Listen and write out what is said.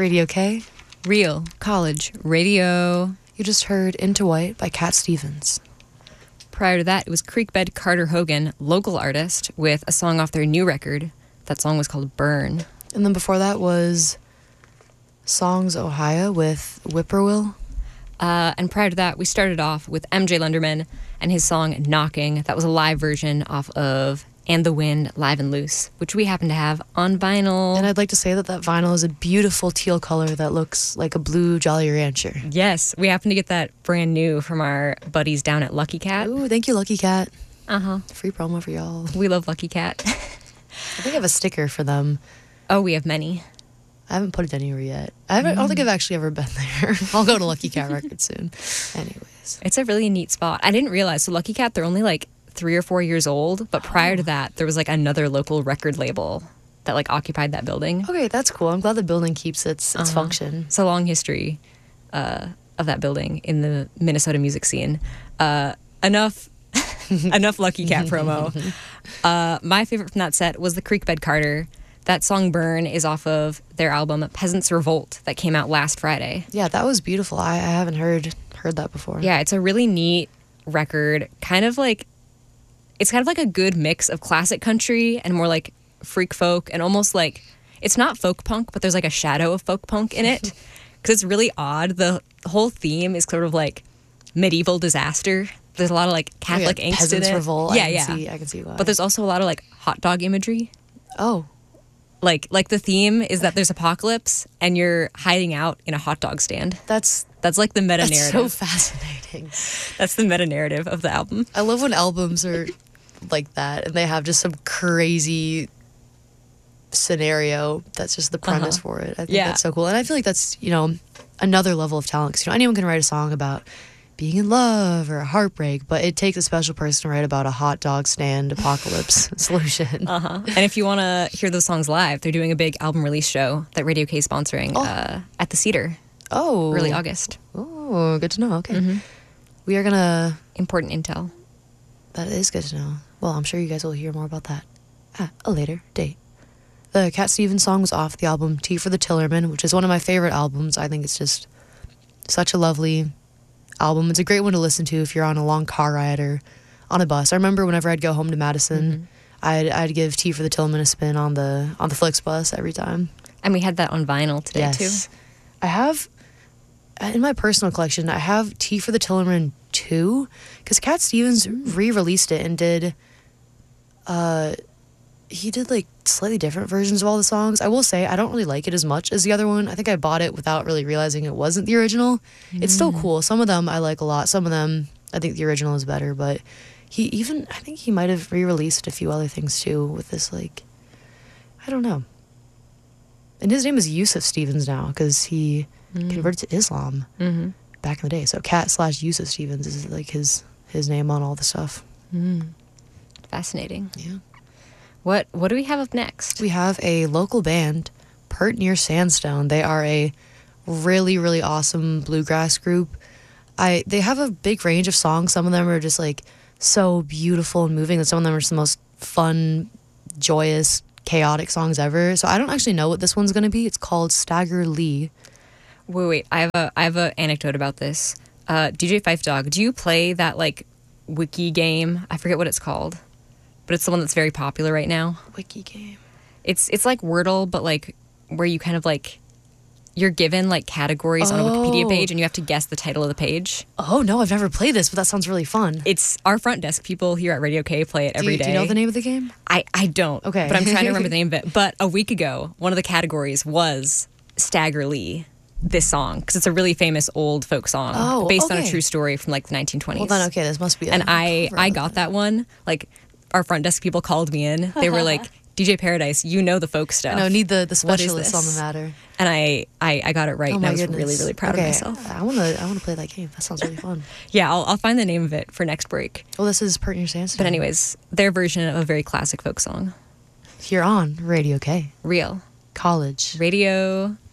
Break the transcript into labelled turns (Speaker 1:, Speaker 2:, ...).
Speaker 1: Radio K.
Speaker 2: Real College Radio.
Speaker 1: You just heard Into White by Cat Stevens.
Speaker 2: Prior to that, it was Creekbed Carter Hogan, local artist, with a song off their new record. That song was called Burn.
Speaker 1: And then before that was Songs Ohio with Whippoorwill.
Speaker 2: And prior to that, we started off with MJ Lenderman and his song Knocking. That was a live version off of And the Wind, Live and Loose, which we happen to have on vinyl.
Speaker 1: And I'd like to say that vinyl is a beautiful teal color that looks like a blue Jolly Rancher.
Speaker 2: Yes, we happen to get that brand new from our buddies down at Lucky Cat.
Speaker 1: Ooh, thank you, Lucky Cat.
Speaker 2: Uh-huh.
Speaker 1: Free promo for y'all.
Speaker 2: We love Lucky Cat.
Speaker 1: I think I have a sticker for them.
Speaker 2: Oh, we have many.
Speaker 1: I haven't put it anywhere yet. I don't think I've actually ever been there. I'll go to Lucky Cat Records soon. Anyways.
Speaker 2: It's a really neat spot. I didn't realize. So Lucky Cat, they're only like 3 or 4 years old. But prior to that, there was like another local record label that like occupied that building.
Speaker 1: Okay, that's cool. I'm glad the building keeps its function.
Speaker 2: It's a long history of that building in the Minnesota music scene. Enough Lucky Cat promo. My favorite from that set was the Creekbed Carter. That song Burn is off of their album Peasants Revolt that came out last Friday.
Speaker 1: Yeah, that was beautiful. I haven't heard that before.
Speaker 2: Yeah, it's a really neat record. It's kind of like a good mix of classic country and more like freak folk, and almost like it's not folk punk, but there's like a shadow of folk punk in it because it's really odd. The whole theme is sort of like medieval disaster. There's a lot of like Catholic angst
Speaker 1: Peasants
Speaker 2: in it.
Speaker 1: Revolt.
Speaker 2: Yeah,
Speaker 1: I can see why.
Speaker 2: But there's also a lot of like hot dog imagery.
Speaker 1: Oh.
Speaker 2: Like the theme is that there's apocalypse and you're hiding out in a hot dog stand.
Speaker 1: That's
Speaker 2: like the meta narrative.
Speaker 1: That's so fascinating.
Speaker 2: That's the meta narrative of the album.
Speaker 1: I love when albums are like that and they have just some crazy scenario that's just the premise for it. I think that's so cool. And I feel like that's, another level of talent. Because, anyone can write a song about being in love or a heartbreak, but it takes a special person to write about a hot dog stand apocalypse solution.
Speaker 2: And if you want to hear those songs live, they're doing a big album release show that Radio K is sponsoring at the Cedar.
Speaker 1: Oh.
Speaker 2: Early August.
Speaker 1: Oh, good to know. Okay. We are going to...
Speaker 2: Important intel.
Speaker 1: That is good to know. Well, I'm sure you guys will hear more about that at a later date. The Cat Stevens song was off the album Tea for the Tillerman, which is one of my favorite albums. I think it's just such a lovely album. It's a great one to listen to if you're on a long car ride or on a bus. I remember whenever I'd go home to Madison, I'd give Tea for the Tillman a spin on the Flix bus every time.
Speaker 2: And we had that on vinyl today too.
Speaker 1: I have in my personal collection, I have Tea for the Tillerman 2 because Cat Stevens re-released it and did he did like slightly different versions of all the songs. I will say I don't really like it as much as the other one. I think I bought it without really realizing it wasn't the original. It's still cool. Some of them I like a lot. Some of them I think the original is better, but I think he might have re-released a few other things too with this, like, I don't know. And his name is Yusuf Stevens now because he converted to Islam back in the day. So Cat/Yusuf Stevens is like his name on all the stuff.
Speaker 2: Fascinating.
Speaker 1: Yeah.
Speaker 2: What do we have up next?
Speaker 1: We have a local band, Pert Near Sandstone. They are a really, really awesome bluegrass group. They have a big range of songs. Some of them are just like so beautiful and moving, and some of them are just the most fun, joyous, chaotic songs ever. So I don't actually know what this one's going to be. It's called Stagger Lee.
Speaker 2: Wait. I have an anecdote about this. DJ Fife Dog, do you play that like wiki game? I forget what it's called, but it's the one that's very popular right now.
Speaker 1: Wiki game.
Speaker 2: It's like Wordle, but like where you kind of like you're given like categories on a Wikipedia page and you have to guess the title of the page.
Speaker 1: Oh no, I've never played this, but that sounds really fun.
Speaker 2: It's our front desk people here at Radio K play it every day.
Speaker 1: Do you know the name of the game?
Speaker 2: I don't.
Speaker 1: Okay.
Speaker 2: But I'm trying to remember the name of it. But a week ago, one of the categories was Stagger Lee, this song, because it's a really famous old folk song based on a true story from like the 1920s.
Speaker 1: Well then, okay, this must be.
Speaker 2: And I got that one. Like our front desk people called me in. They were like, DJ Paradise, you know the folk stuff.
Speaker 1: No, need the specialist on the matter.
Speaker 2: And I got it right, and I was really, really proud of myself.
Speaker 1: I wanna play that game. That sounds really fun.
Speaker 2: Yeah, I'll find the name of it for next break.
Speaker 1: Well, this is Pert Near Sandstone.
Speaker 2: But anyways, their version of a very classic folk song.
Speaker 1: Here on Radio K.
Speaker 2: Real
Speaker 1: College
Speaker 2: Radio.